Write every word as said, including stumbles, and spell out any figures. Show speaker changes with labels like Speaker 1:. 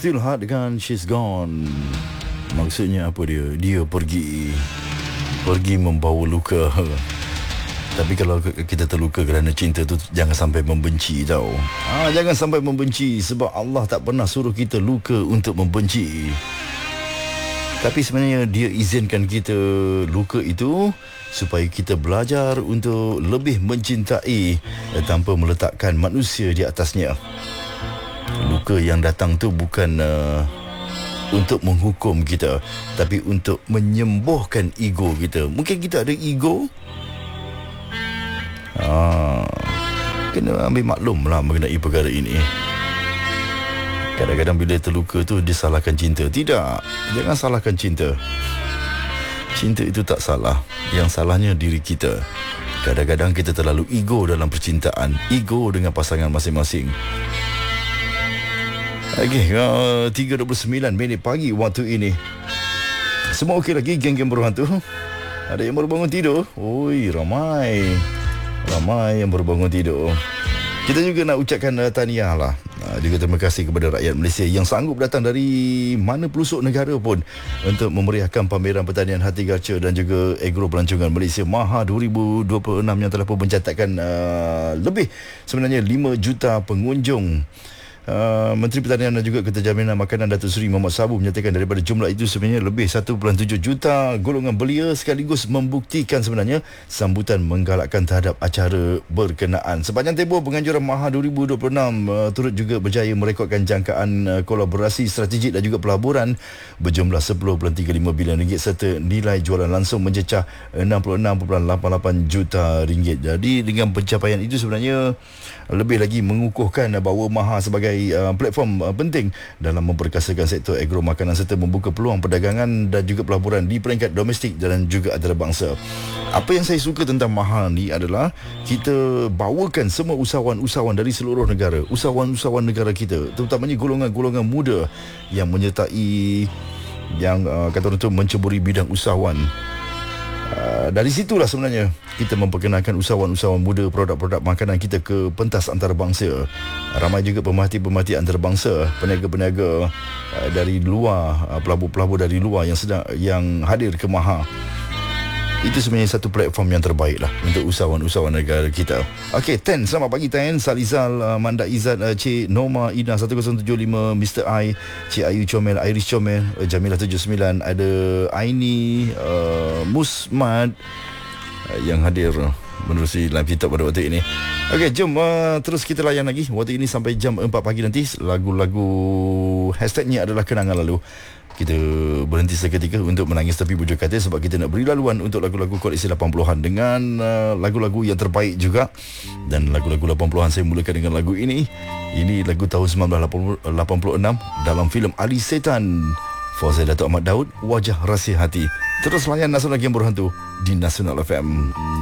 Speaker 1: Still Hard dengan She's Gone. Maksudnya apa dia? Dia pergi Pergi membawa luka. Tapi kalau kita terluka kerana cinta tu, jangan sampai membenci tau. Ah, jangan sampai membenci, sebab Allah tak pernah suruh kita luka untuk membenci. Tapi sebenarnya dia izinkan kita luka itu supaya kita belajar untuk lebih mencintai eh, tanpa meletakkan manusia di atasnya. Luka yang datang tu bukan uh, untuk menghukum kita, tapi untuk menyembuhkan ego kita. Mungkin kita ada ego, ah, kena ambil maklum lah mengenai perkara ini. Kadang-kadang bila terluka tu disalahkan cinta. Tidak, jangan salahkan cinta. Cinta itu tak salah. Yang salahnya diri kita. Kadang-kadang kita terlalu ego dalam percintaan, ego dengan pasangan masing-masing. Okey, uh, tiga dua puluh sembilan minit pagi waktu ini. Semua okey lagi, geng-geng berhantu? Ada yang baru bangun tidur? Oi, ramai. Ramai yang baru bangun tidur. Kita juga nak ucapkan uh, tahniah lah. Uh, juga terima kasih kepada rakyat Malaysia yang sanggup datang dari mana pelosok negara pun untuk memeriahkan pameran pertanian horticulture dan juga agro pelancongan Malaysia Maha dua ribu dua puluh enam yang telah pun mencatatkan uh, lebih sebenarnya lima juta pengunjung. Uh, Menteri Pertanian dan juga Keterjaminan Makanan Datuk Seri Mohamad Sabu menyatakan daripada jumlah itu sebenarnya lebih satu perpuluhan tujuh juta golongan belia, sekaligus membuktikan sebenarnya sambutan menggalakkan terhadap acara berkenaan. Sepanjang tempoh penganjuran Maha dua ribu dua puluh enam uh, turut juga berjaya merekodkan jangkaan uh, kolaborasi strategik dan juga pelaburan berjumlah sepuluh perpuluhan tiga lima bilion ringgit serta nilai jualan langsung mencecah enam puluh enam perpuluhan lapan lapan juta ringgit. Jadi dengan pencapaian itu sebenarnya lebih lagi mengukuhkan bahawa Maha sebagai uh, platform uh, penting dalam memperkasakan sektor agro makanan serta membuka peluang perdagangan dan juga pelaburan di peringkat domestik dan juga antarabangsa. Apa yang saya suka tentang Maha ni adalah kita bawakan semua usahawan-usahawan dari seluruh negara, usahawan-usahawan negara kita, terutamanya golongan-golongan muda yang menyertai, yang uh, kata orang tu menceburi bidang usahawan. Uh, dari situlah sebenarnya kita memperkenalkan usahawan-usahawan muda produk-produk makanan kita ke pentas antarabangsa. Ramai juga pemerhati-pemerhati antarabangsa, peniaga-peniaga uh, dari luar, uh, pelabur-pelabur dari luar yang sedang yang hadir ke Maha. Itu sebenarnya satu platform yang terbaik lah untuk usahawan-usahawan negara kita. Okey, Ten, selamat pagi Ten. Salizal, uh, Manda Izzat, uh, Cik Norma Ina satu kosong tujuh lima, Mister I, Cik Ayu Comel, Iris Comel, uh, Jamilah tujuh sembilan, ada Aini, uh, Musmad uh, yang hadir menerusi live TikTok pada waktu ini. Okey, jom uh, terus kita layan lagi waktu ini sampai jam empat pagi nanti. Lagu-lagu hashtagnya adalah kenangan lalu. Kita berhenti seketika untuk menangis tepi bujur katil sebab kita nak beri laluan untuk lagu-lagu koleksi lapan puluhan dengan uh, lagu-lagu yang terbaik juga. Dan lagu-lagu lapan puluhan saya mulakan dengan lagu ini. Ini lagu tahun sembilan belas lapan puluh enam dalam filem Ali Setan. Fauzi Datuk Ahmad Daud, Wajah Rahsia Hati. Terus layan Nasional Game Berhantu di Nasional F M.